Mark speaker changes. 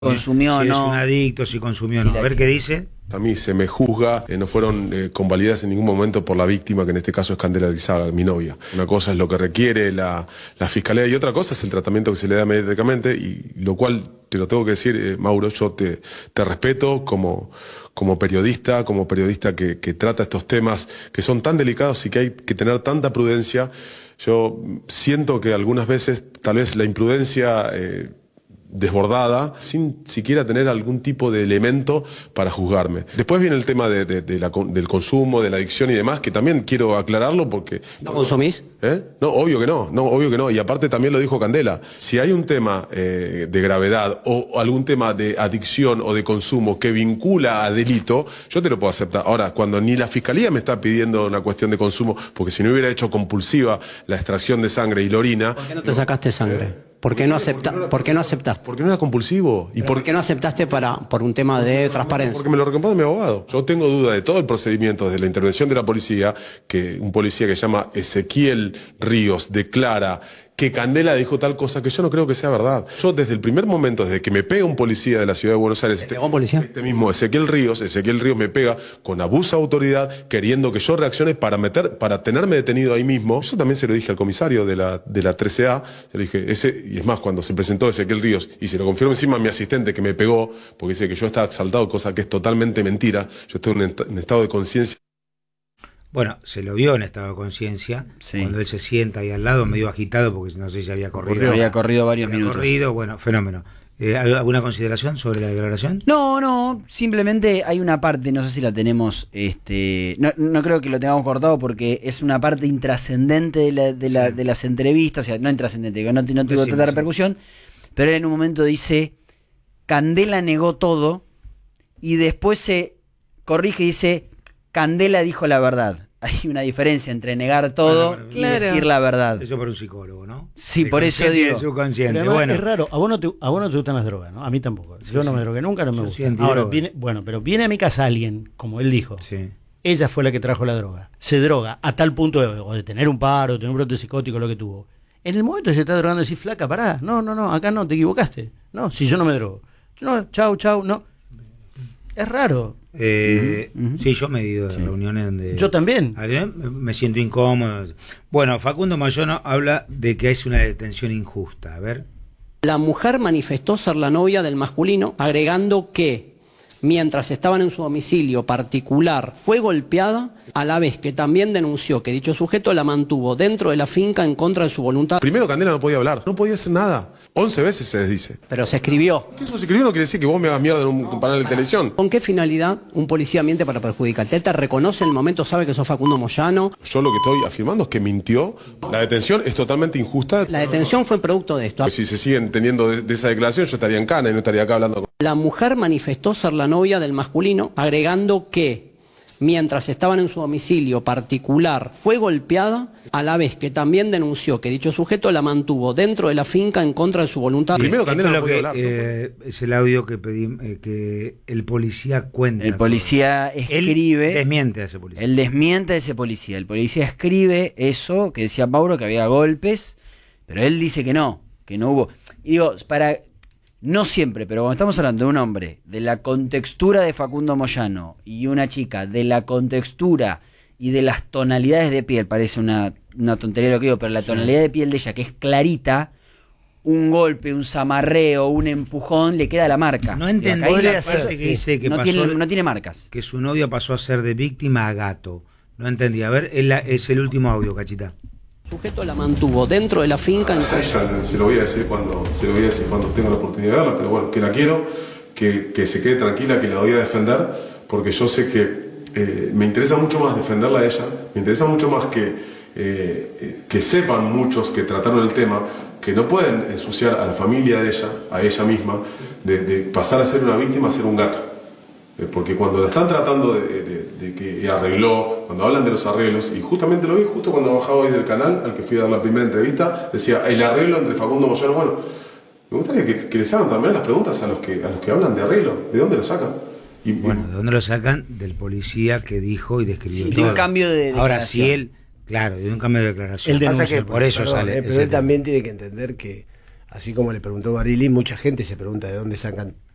Speaker 1: consumió o
Speaker 2: si
Speaker 1: no.
Speaker 2: es un adicto, si consumió o no. A ver qué dice.
Speaker 3: A mí se me juzga, no fueron convalidadas en ningún momento por la víctima, que en este caso es Candela Lizaga, mi novia. Una cosa es lo que requiere la fiscalía y otra cosa es el tratamiento que se le da médicamente, y lo cual, te lo tengo que decir, Mauro, yo te respeto como periodista que trata estos temas que son tan delicados y que hay que tener tanta prudencia. Yo siento que algunas veces tal vez la imprudencia desbordada, sin siquiera tener algún tipo de elemento para juzgarme. Después viene el tema del consumo, de la adicción y demás, que también quiero aclararlo porque...
Speaker 1: ¿No consumís?
Speaker 3: No, obvio que no, obvio que no. Y aparte también lo dijo Candela. Si hay un tema de gravedad o algún tema de adicción o de consumo que vincula a delito, yo te lo puedo aceptar. Ahora, cuando ni la fiscalía me está pidiendo una cuestión de consumo, porque si no hubiera hecho compulsiva la extracción de sangre y la orina...
Speaker 1: ¿Por qué no te sacaste sangre? ¿Por qué no aceptaste?
Speaker 3: Porque no era compulsivo.
Speaker 1: ¿Y por qué no aceptaste por un tema de transparencia?
Speaker 3: Porque me lo recomienda mi abogado. Yo tengo duda de todo el procedimiento, desde la intervención de la policía, que un policía que se llama Ezequiel Ríos declara que Candela dijo tal cosa que yo no creo que sea verdad. Yo desde el primer momento, desde que me pega un policía de la ciudad de Buenos Aires,
Speaker 1: ¿Te pegó un policía?
Speaker 3: este mismo Ezequiel Ríos me pega con abuso de autoridad, queriendo que yo reaccione para tenerme detenido ahí mismo. Eso también se lo dije al comisario de la 13A, se lo dije, y es más, cuando se presentó Ezequiel Ríos, y se lo confirmó encima a mi asistente que me pegó, porque dice que yo estaba exaltado, cosa que es totalmente mentira. Yo estoy en estado de conciencia.
Speaker 2: Bueno, se lo vio en estado de conciencia, sí. Cuando él se sienta ahí al lado, medio agitado, porque no sé si había corrido.
Speaker 1: Había corrido varios minutos.
Speaker 2: Bueno, fenómeno. ¿Alguna consideración sobre la declaración?
Speaker 1: No, simplemente hay una parte, no sé si la tenemos, no creo que lo tengamos cortado porque es una parte intrascendente de las entrevistas, o sea, no intrascendente, no tuvo tanta repercusión, pero él en un momento dice, Candela negó todo, y después se corrige y dice, Candela dijo la verdad. Hay una diferencia entre negar todo y decir la verdad.
Speaker 2: Eso para un psicólogo, ¿no?
Speaker 1: Sí, por eso digo.
Speaker 2: Subconsciente.
Speaker 4: Además,
Speaker 2: bueno.
Speaker 4: Es raro, a vos no te gustan las drogas, ¿no? A mí tampoco. Yo no me drogué nunca, no me gusta. Ahora, pero viene a mi casa alguien, como él dijo.
Speaker 2: Sí.
Speaker 4: Ella fue la que trajo la droga. Se droga a tal punto de tener un paro, de tener un brote psicótico, lo que tuvo. En el momento que se está drogando, decís, flaca, pará. No, acá no, te equivocaste. No, si yo no me drogo. No, chau, no. Es raro.
Speaker 2: Sí, yo me he ido de reuniones donde...
Speaker 4: Yo también.
Speaker 2: Me siento incómodo. Bueno, Facundo Moyano habla de que es una detención injusta. A ver.
Speaker 5: La mujer manifestó ser la novia del masculino, agregando que mientras estaban en su domicilio particular fue golpeada, a la vez que también denunció que dicho sujeto la mantuvo dentro de la finca en contra de su voluntad.
Speaker 3: Primero, Candela no podía hablar, no podía hacer nada. 11 veces se desdice.
Speaker 5: Pero se escribió.
Speaker 3: ¿Qué eso se escribió? No quiere decir que vos me hagas mierda en un canal de televisión.
Speaker 5: ¿Con qué finalidad un policía miente para perjudicarte? ¿Él te reconoce en el momento, sabe que sos Facundo Moyano?
Speaker 3: Yo lo que estoy afirmando es que mintió. La detención es totalmente injusta.
Speaker 5: La detención fue producto de esto.
Speaker 3: Si se siguen teniendo de esa declaración, yo estaría en cana y no estaría acá hablando.
Speaker 5: La mujer manifestó ser la novia del masculino, agregando que mientras estaban en su domicilio particular fue golpeada, a la vez que también denunció que dicho sujeto la mantuvo dentro de la finca en contra de su voluntad.
Speaker 3: Primero, Candela no
Speaker 2: podía
Speaker 3: hablar.
Speaker 2: Es el audio que pedí, que el policía cuenta.
Speaker 1: El policía escribe.
Speaker 2: Él desmiente a ese policía.
Speaker 1: Él desmiente a ese policía. El policía escribe eso que decía Mauro, que había golpes, pero él dice que no hubo. Y digo, no siempre, pero cuando estamos hablando de un hombre, de la contextura de Facundo Moyano, y una chica, de la contextura y de las tonalidades de piel, parece una tontería lo que digo, pero la tonalidad de piel de ella, que es clarita, un golpe, un zamarreo, un empujón, le queda la marca.
Speaker 2: No entendí la parte que dice que
Speaker 1: no tiene marcas.
Speaker 2: Que su novia pasó a ser de víctima a gato. No entendí. A ver, es el último audio, Cachita.
Speaker 5: El sujeto la mantuvo dentro de la finca.
Speaker 3: A ella se lo voy a decir cuando tenga la oportunidad de verla, pero bueno, que la quiero, que se quede tranquila, que la voy a defender, porque yo sé que me interesa mucho más defenderla a ella, me interesa mucho más que sepan muchos que trataron el tema, que no pueden ensuciar a la familia de ella, a ella misma, de pasar a ser una víctima a ser un gato. Porque cuando la están tratando de que arregló, cuando hablan de los arreglos, y justamente lo vi justo cuando bajaba hoy del canal, al que fui a dar la primera entrevista, decía, el arreglo entre Facundo Moyano, bueno, me gustaría que les hagan también las preguntas a los que hablan de arreglo, ¿de dónde lo sacan?
Speaker 2: ¿de dónde lo sacan? Del policía que dijo y describió todo.
Speaker 1: De un cambio de
Speaker 2: Ahora, si él, claro, de un cambio de declaración.
Speaker 4: Él denuncia,
Speaker 2: por eso sale.
Speaker 6: Pero él también tiene que entender que, así como le preguntó Barili, mucha gente se pregunta de dónde sacan